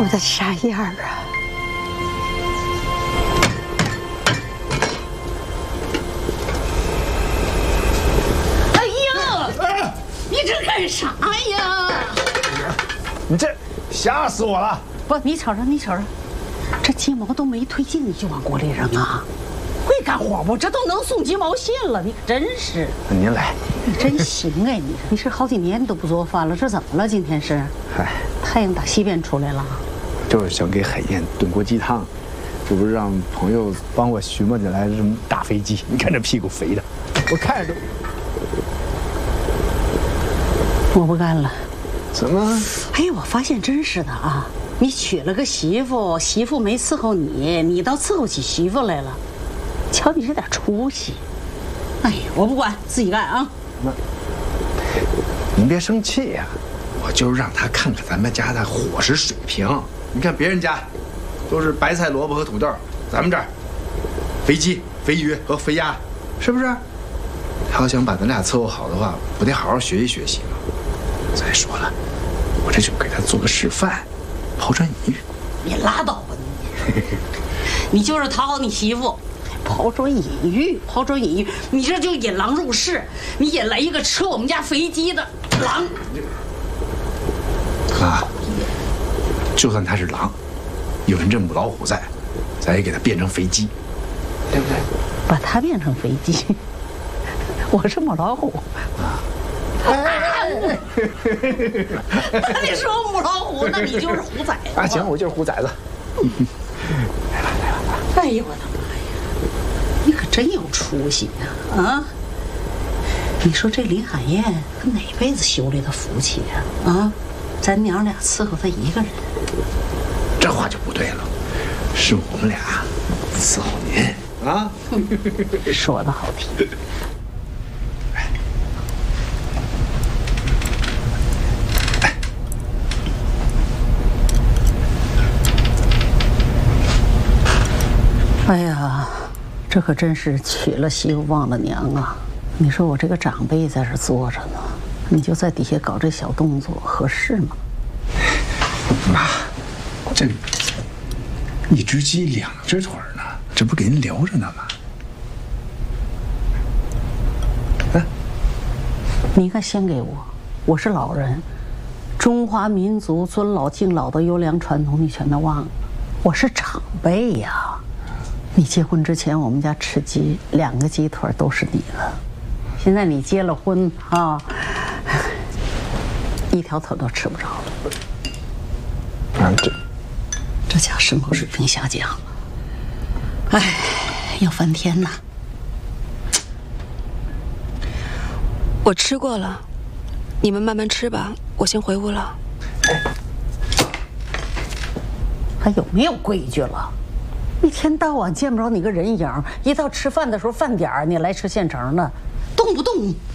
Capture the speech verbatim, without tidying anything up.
我的啥样啊？ 哎呀，你这干啥呀？ 你这吓死我了！ 不，你瞅瞅，你瞅瞅，这鸡毛都没推进，你就往锅里扔啊？会干活不？这都能送鸡毛信了，你可真是。 您来， 你真行哎，你你是好几年都不做饭了，这怎么了？今天是？ 嗨， 太阳打西边出来了。 就是想给海燕炖锅鸡汤，这不是让朋友帮我寻摸起来这么大飞机？你看这屁股肥的，我看着都。 我不干了。 怎么？ 哎，我发现真是的啊，你娶了个媳妇，媳妇没伺候你，你倒伺候起媳妇来了。瞧你这点出息！哎呀，我不管，自己干啊！ 那，您别生气呀、啊，我就是让他看看咱们家的伙食水平。你看别人家都是白菜、萝卜和土豆，咱们这儿肥鸡、肥鱼和肥鸭，是不是？他要想把咱俩伺候好的话，不得好好学习学习吗？再说了，我这就给他做个示范，抛砖引玉。 你拉倒吧你！你就是讨好你媳妇。抛砖引玉，抛砖引玉，你这就引狼入室，你引来一个吃我们家肥鸡的狼。 啊，就算他是狼，有人这母老虎在，咱也给他变成肥鸡，对不对？ 把他变成肥鸡，我是母老虎。啊！那你说母老虎，那你就是虎崽子。 啊，行，我就是虎崽子。来吧，来吧，来吧。 哎呦我的妈呀！你可真有出息呀！啊，你说这林海燕她哪辈子修来的福气呀？啊，咱娘俩伺候她一个人， 这话就不对了，是我们俩伺候您啊。 说的好听。哎呀，这可真是娶了媳妇忘了娘啊！你说我这个长辈在这坐着呢，你就在底下搞这小动作，合适吗？ 妈，这一只鸡两只腿呢，这不给您留着呢吗？啊， 你应该先给我，我是老人，中华民族尊老敬老的优良传统你全都忘了，我是长辈呀。你结婚之前，我们家吃鸡，两个鸡腿都是你的。现在你结了婚啊，一条腿都吃不着了。 啊，这这家生活水平下降了，哎，要翻天呐！ 我吃过了，你们慢慢吃吧，我先回屋了。 还有没有规矩了？一天到晚见不着你个人影，一到吃饭的时候饭点儿你来吃现成的，动不动